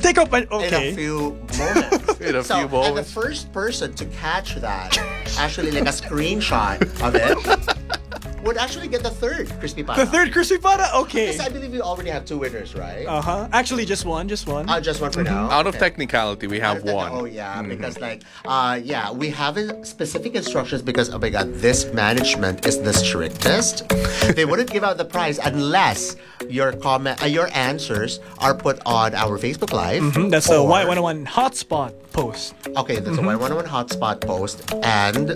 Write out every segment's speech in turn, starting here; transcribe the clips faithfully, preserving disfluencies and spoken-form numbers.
take up an, in okay. a few moments. In a so, few and the moments. first person to catch that, actually like a screenshot of it, would actually get the third crispy pata. The third crispy pata? Okay. Yes, I believe we already have two winners, right? Uh-huh. Actually, just one, just one. Uh, just one for now. Out of Okay. technicality, we have Out of that- one. Oh yeah, because like, uh, yeah, we have uh, specific instructions because oh my god, this management is the strictest. They wouldn't give out the prize unless your comment, uh, your answers are put on our Facebook Live. Mhm, That's a or- Y one oh one hotspot post. Okay, that's Mm-hmm. a Y one oh one hotspot post, and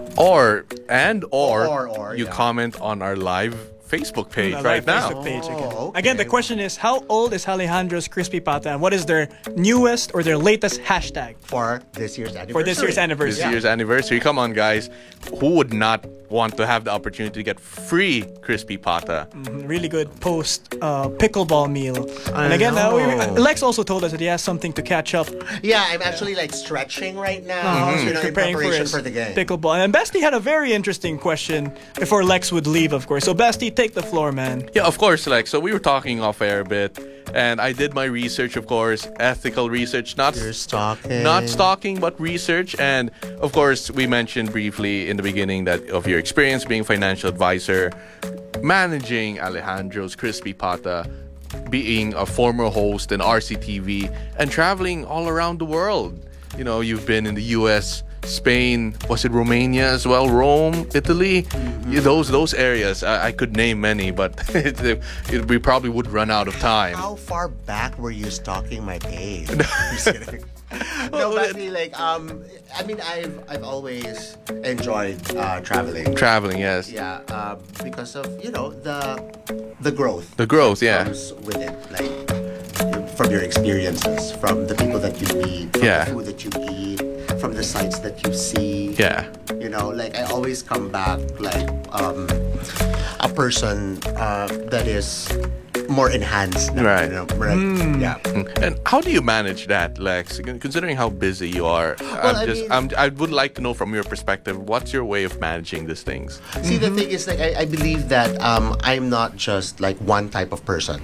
Or and or, Or- or, you yeah. comment on our live Facebook page On our right live now. Facebook page again. Oh, okay. Again, the question is, how old is Alejandro's crispy pata, and what is their newest or their latest hashtag for this year's anniversary. for this year's This anniversary? year's anniversary. Come on, guys. Who would not want to have the opportunity to get free crispy pata? Really good post uh, pickleball meal. I and again, uh, we, know. Lex also told us that he has something to catch up. Yeah, I'm actually like stretching right now, Uh, you know, in preparing for preparation his for the game. pickleball. And Basti had a very interesting question before Lex would leave, of course. So Basti, take the floor, man. Yeah, of course, Lex. So we were talking off air a bit, and I did my research, of course, ethical research, not You're stalking. not stalking, but research. And of course, we mentioned briefly in the beginning that of your experience being financial advisor, managing Alejandro's Crispy Pata, being a former host in R C T V, and traveling all around the world. You know, you've been in the U S, Spain, was it Romania as well, Rome, Italy? Yeah, those those areas. I, I could name many, but it, it, we probably would run out of time. How far back were you stalking my page? Just kidding. No, but like, um, I mean, I've I've always enjoyed uh, traveling. Traveling, yes. Yeah, uh, because of you know the the growth The growth, yeah. comes with it, like from your experiences, from the people that you meet, from Yeah. the food that you eat, from the sights that you see. Yeah. You know, like I always come back like um, a person uh, that is more enhanced. Now, Right. You know, right? Yeah. And how do you manage that, Lex? Considering how busy you are, Well, I'm I just, mean- I'm, I would like to know from your perspective, what's your way of managing these things? See, the thing is, like, I, I believe that um, I'm not just like one type of person.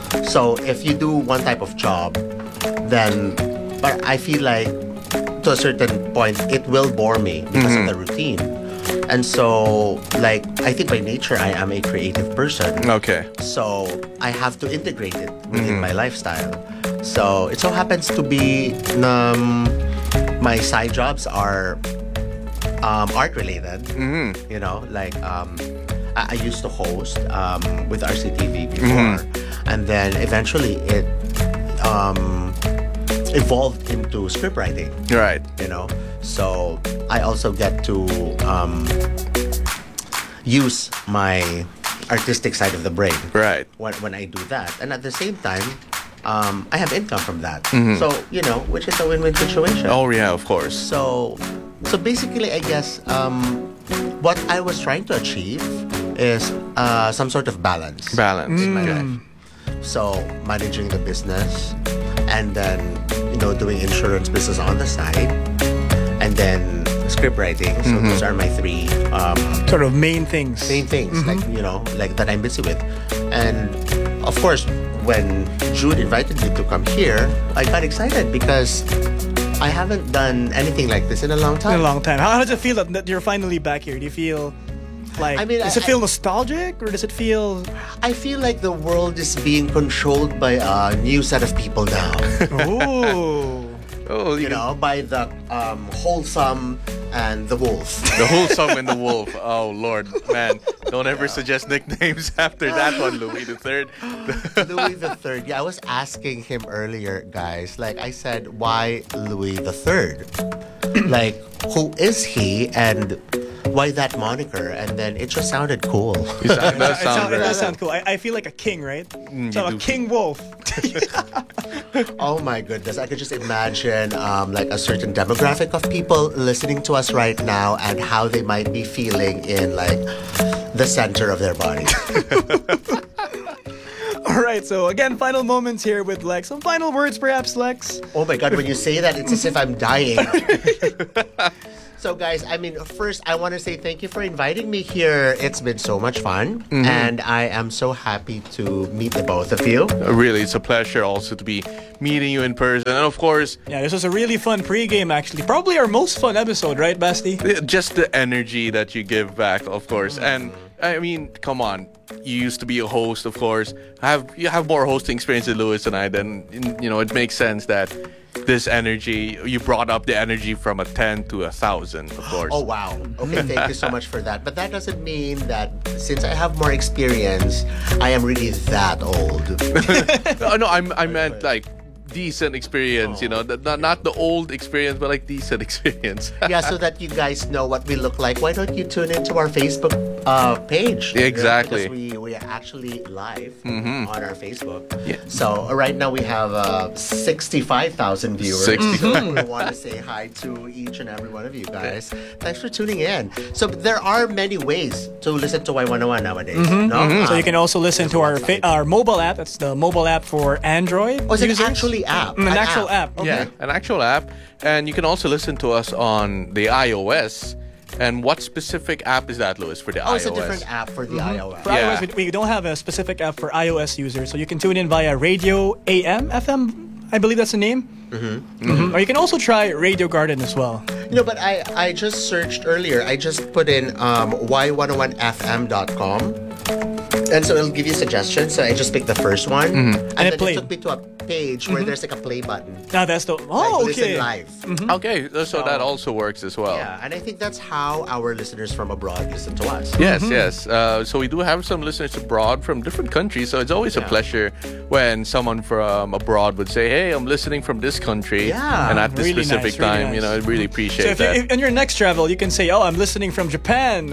So if you do one type of job, then, but I feel like to a certain point, it will bore me because of the routine. And so, like, I think by nature, I am a creative person. Okay. So I have to integrate it within my lifestyle. So it so happens to be um, my side jobs are um, art related. You know, like um, I, I used to host um, with R C T V before, and then eventually it um, evolved into script writing. Right. You know, so I also get to um, use my artistic side of the brain Right. when, when I do that, and at the same time um, I have income from that, so you know, which is a win-win situation. Oh, yeah, of course. So, so basically, I guess um, what I was trying to achieve is uh, some sort of balance Balance. in my life. So managing the business, and then you know doing insurance business on the side, and then script writing. So those are my three um, Sort of main things. main things, like you know, like that I'm busy with. And of course, when Jude invited me to come here, I got excited because I haven't done anything like this in a long In time. a long time. How, how does it feel that, that you're finally back here? Do you feel like, I mean, does I- it feel nostalgic, or does it feel, I feel like the world is being controlled by a new set of people now. oh, Oh, You know, by the um, wholesome and the wolf. The wholesome and the wolf. Oh, Lord. Man, don't ever suggest nicknames after that one, Louis the Third. Louis the Third. Yeah, I was asking him earlier, guys. Like I said, why Louis the Third? Like, who is he, and why that moniker? And then it just sounded cool. It sound- does it, sound sound, it very- does sound cool. I, I feel like a king, right? Mm, so you a do. king wolf. Oh my goodness! I could just imagine, um, like a certain demographic of people listening to us right now, and how they might be feeling in like the center of their body. All right. So again, final moments here with Lex. Some final words, perhaps, Lex. Oh my god! When you say that, it's as if I'm dying. So, guys, I mean, first, I want to say thank you for inviting me here. It's been so much fun, mm-hmm. and I am so happy to meet the both of you. Really, it's a pleasure also to be meeting you in person, and of course, yeah, this was a really fun pregame. Actually, probably our most fun episode, right, Basti? Just the energy that you give back, of course, and I mean, come on. You used to be a host, of course. Have you have more hosting experience than Lewis and I? Then you know it makes sense that this energy you brought up the energy from a ten to a thousand, of course. Oh wow! Okay, thank you so much for that. But that doesn't mean that since I have more experience, I am really that old. no, no, I'm I meant like decent experience, you know, not not the old experience, but like decent experience. Yeah, so that you guys know what we look like. Why don't you tune into our Facebook uh, page? Exactly. You know, because we, we are actually live mm-hmm. on our Facebook. Yeah. So uh, right now we have uh, sixty-five thousand viewers. sixty-five. We want to say hi to each and every one of you guys. Thanks for tuning in. So there are many ways to listen to Y one oh one nowadays. Mm-hmm. No? Mm-hmm. Um, so you can also listen to our fa- our mobile app. That's the mobile app for Android. Oh, is it users. actually app? Mm, an, an actual app. app. Okay. Yeah, an actual app. And you can also listen to us on the iOS. And what specific app is that, Louis, for the oh, iOS? it's a different app for the mm-hmm. iOS. For yeah. iOS, we, we don't have a specific app for iOS users. So you can tune in via Radio A M, F M, I believe that's the name. Mm-hmm. Mm-hmm. Or you can also try Radio Garden as well. You know, but I, I just searched earlier. I just put in um, y one oh one f m dot com. And so it'll give you suggestions. So I just picked the first one. Mm-hmm. And, And then it it, played. took me to a page where Mm-hmm. there's like a play button. Ah, that's the... Like, Oh, listen okay. live. Mm-hmm. Okay, so that also works as well. Yeah, and I think that's how our listeners from abroad listen to us. Yes, yes. Uh, so we do have some listeners abroad from different countries. So it's always Yeah. a pleasure when someone from abroad would say, "Hey, I'm listening from this country," Yeah. and at this Really specific nice, really time, nice. you know, I really appreciate So if, you, that. if in your next travel, you can say, "Oh, I'm listening from Japan."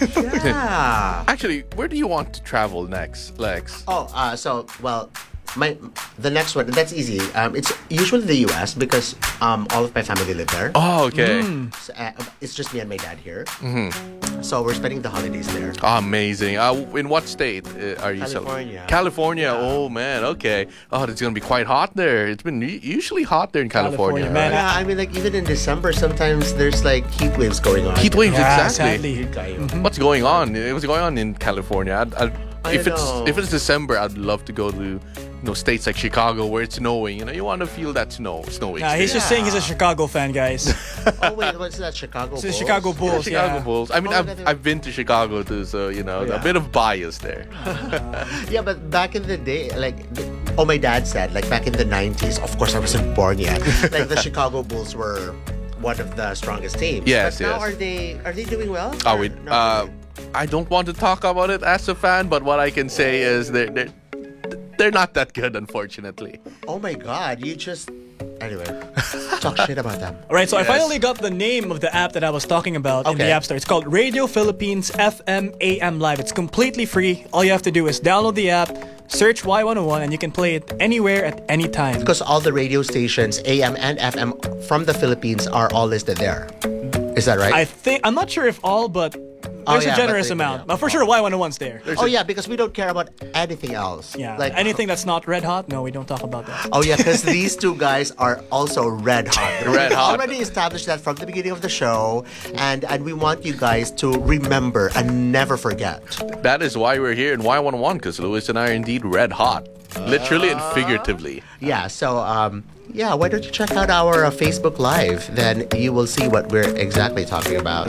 Yeah. Actually, where do you want to travel next, Lex? Oh, uh, so, well, my the next one, that's easy. Um, it's usually the U S because um, all of my family live there. Oh, okay. So, uh, it's just me and my dad here. Mm-hmm. So we're spending the holidays there. Oh, amazing. Uh, in what state uh, are you? cel- California. California. Oh man. Okay. Oh, it's gonna be quite hot there. It's been u- usually hot there in California. California, man. right? Yeah, I mean, like, even in December, sometimes there's, like, heat waves going on. Heat waves, Yeah, exactly. sadly. What's going on? What's going on in California? I'd, I'd, I if it's know. if it's December, I'd love to go to you know states like Chicago where it's snowing. You know, you want to feel that snow, snowy. Nah, he's just saying he's a Chicago fan, guys. Oh, wait, what's that, Chicago It's the Bulls? Chicago Bulls, Chicago yeah. Bulls. I mean, Oh, I've, that is- I've been to Chicago too, so you know Yeah. a bit of bias there. Yeah, but back in the day, like, the- oh, my dad said, like, back in the nineties, of course, I wasn't born yet, like, the Chicago Bulls were one of the strongest teams. Yes, but now yes. are they, are they doing well? Oh, Or we, not uh, really? I don't want to talk about it as a fan, but what I can say is they're they're, they're not that good, unfortunately. Oh, my God, you just... Anyway, talk shit about them. All right, so Yes. I finally got the name of the app that I was talking about in the Okay. App Store. It's called Radio Philippines F M A M Live. It's completely free. All you have to do is download the app, search Y one oh one, and you can play it anywhere at any time. Because all the radio stations, A M and F M, from the Philippines are all listed there. Is that right? I think I'm not sure if all, but there's yeah, a but generous they- amount. yeah. But for sure, Y one oh one's there. oh, yeah, because we don't care about anything else. Yeah, Like, anything that's not red hot, no, we don't talk about that. Oh, yeah, because these two guys are also red hot. Red We've hot. already established that from the beginning of the show. And, and we want you guys to remember and never forget. That is why we're here in Y one oh one, because Lewis and I are indeed red hot, literally and figuratively. Yeah, so, um, yeah, why don't you check out our uh, Facebook Live? Then you will see what we're exactly talking about.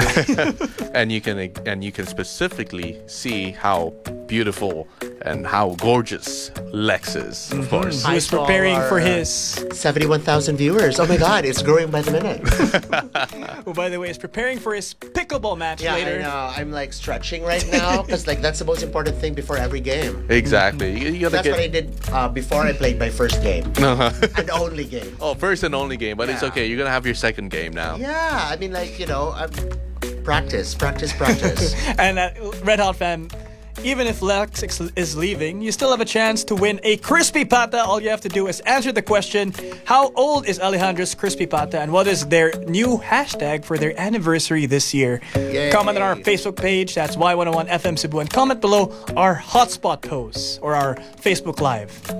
And you can and you can specifically see how beautiful and how gorgeous Lex is, of course. Hi Who's to all preparing for our, uh, his... seventy-one thousand viewers. Oh, my God, it's growing by the minute. Who, by the way, is preparing for his pickleball match Yeah, later. I know. I'm, like, stretching right now because, like, that's the most important thing before every game. Exactly. You, you gotta That's what I get. did uh, before I played my first game. And only game. Oh, first and only game, but it's Yeah. okay. You're gonna have your second game now. Yeah, I mean, like, you know, um, practice, practice, practice. And uh, Red Hot fan, even if Lex ex- is leaving, you still have a chance to win a Crispy Pata. All you have to do is answer the question, how old is Alejandro's Crispy Pata and what is their new hashtag for their anniversary this year? Yay. Comment on our Facebook page, that's Y one oh one F M Cebu, and comment below our hotspot posts or our Facebook Live.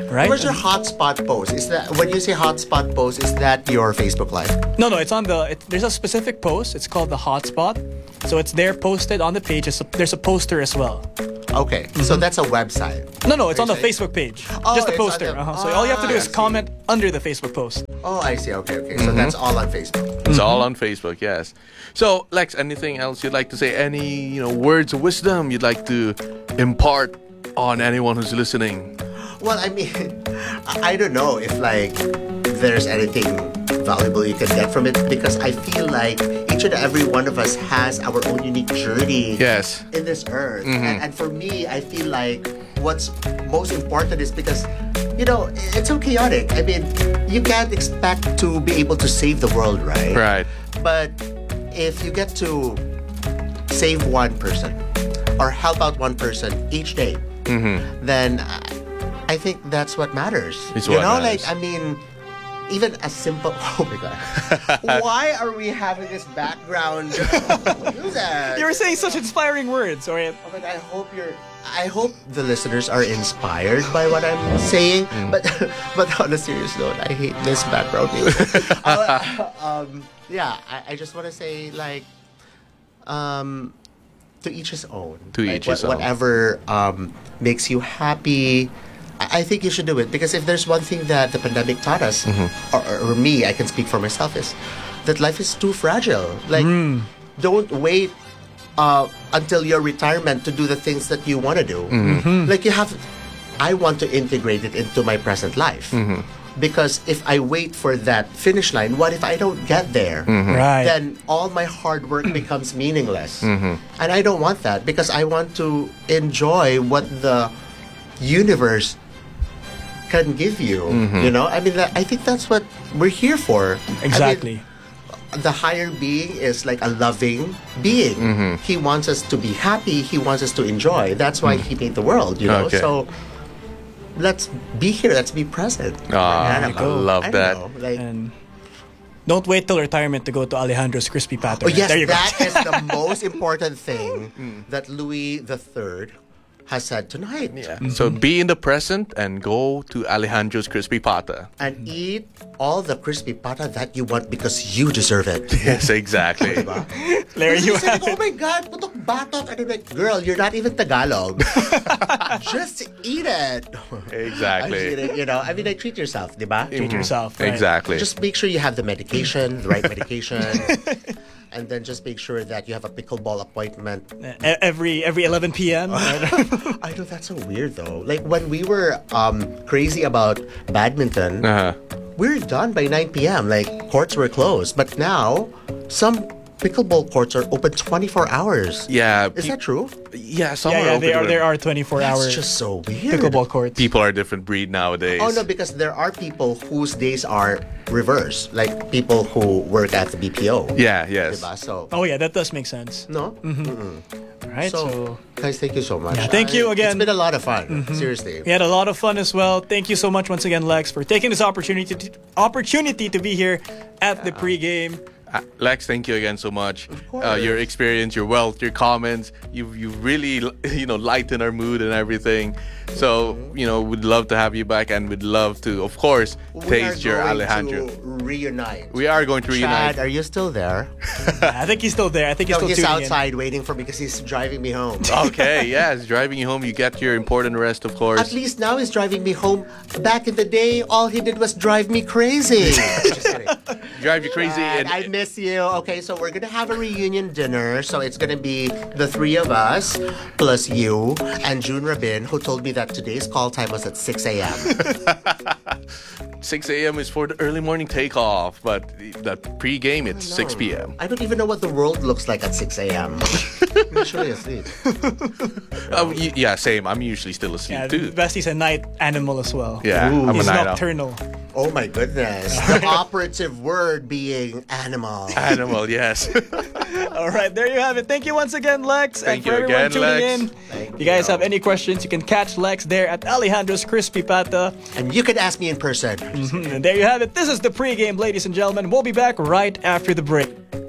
right? Where's your hotspot post? Is that when you say hotspot post? Is that your Facebook Live? No, no, it's on the. It, there's a specific post. It's called the hotspot. So it's there posted on the page. It's a, there's a poster as well. Okay, so that's a website. No, no, it's on the Are you Facebook page. Oh, Just a it's on poster. the- Uh-huh. So all you have to do Ah, is I see. comment under the Facebook post. Oh, I see. Okay, okay. So that's all on Facebook. It's all on Facebook, yes. So, Lex, anything else you'd like to say? Any, you know, words of wisdom you'd like to impart on anyone who's listening? Well, I mean, I I don't know if like there's anything valuable you can get from it because I feel like each and every one of us has our own unique journey Yes. in this earth. And, and for me, I feel like what's most important is because, you know, it's so chaotic. I mean, you can't expect to be able to save the world, right? Right. But if you get to save one person or help out one person each day, then I- I think that's what matters. It's you what know, matters. like I mean, even a simple. Oh my god! Why are we having this background music? You were saying such inspiring words, or Oh, but I hope you're. I hope the listeners are inspired by what I'm saying. But but on a serious note, I hate this background music. Uh, um, yeah, I, I just want to say like, um, to each his own. To Like, each his own. Whatever um, makes you happy. I I think you should do it because if there's one thing that the pandemic taught us, or, or me, I can speak for myself, is that life is too fragile. Like, don't wait uh, until your retirement to do the things that you want to do. Like, you have, I want to integrate it into my present life. Because if I wait for that finish line, what if I don't get there? right? Then all my hard work becomes meaningless. And I don't want that because I want to enjoy what the universe can give you. You know, I mean, that, I think that's what we're here for. I mean, Exactly. the higher being is like a loving being. He wants us to be happy. He wants us to enjoy. That's why he made the world, you know? Okay. So let's be here. Let's be present. Ah, don't I know. love don't that. know, like, And don't wait till retirement to go to Alejandro's Crispy Pattern. oh, yes, there you that go. is the most important thing that Louis the Third has said tonight. Yeah. So be in the present and go to Alejandro's Crispy Pata. And eat all the crispy pata that you want because you deserve it. Yes, exactly. There Kasi you sabi have ko, it. oh my God, putok batok. And I'm like, girl, you're not even Tagalog. Just eat it. I'm Exactly. kidding, you know, I mean, like, treat yourself, di ba? Treat yourself. Right? Exactly. Just make sure you have the medication, the right medication. And then just make sure that you have a pickleball appointment. E- Every every eleven p.m. I know that's so weird though. Like when we were um, crazy about badminton, Uh-huh. we're done by nine p.m. Like courts were closed. But now, some pickleball courts are open twenty-four hours. Yeah. Is pe- that true? Yeah, some yeah, are yeah, open there are to- there are twenty-four hour That's just so weird. pickleball courts. People are a different breed nowadays. Oh no, because there are people whose days are reversed, like people who work at the B P O. Yeah, yes. Diba? So Oh yeah, that does make sense. no. Right. So, So, guys, thank you so much. Yeah, thank you I- again. It's been a lot of fun. Seriously. we had a lot of fun as well. Thank you so much once again, Lex, for taking this opportunity to, opportunity to be here at the pregame. Uh, Lex, thank you again so much. course. Uh, your experience, your wealth, your comments, you you really you know lighten our mood and everything. So you know we'd love to have you back, and we'd love to, of course, We taste are your going Alejandro. to reunite. We are going to reunite. Chad, are you still there? I think he's still there. I think he's No, still he's tuning outside waiting for me because he's driving me home. Okay, yes, driving you home. You get your important rest, of course. At least now he's driving me home. Back in the day, all he did was drive me crazy. Just kidding. Drive you crazy. Chad, And, I miss you. Okay, so we're gonna have a reunion dinner. So it's gonna be the three of us plus you and June Rabin, who told me that today's call time was at six a.m. six a.m. is for the early morning takeoff, but the pre-game it's six p.m. I don't even know what the world looks like at six a.m. I'm usually asleep. Uh, y- yeah, same. I'm usually still asleep Yeah, too. Bastie's a night animal as well. Yeah, Ooh. I'm a He's night owl. nocturnal. Oh my goodness. The operative word being animal. Animal, yes. All right, there you have it. Thank you once again, Lex. Thank and for you everyone again, tuning Lex. in, Thank if you guys you. have any questions, you can catch Lex there at Alejandro's Crispy Pata. And you can ask me in person. And there you have it. This is the pregame, ladies and gentlemen. We'll be back right after the break.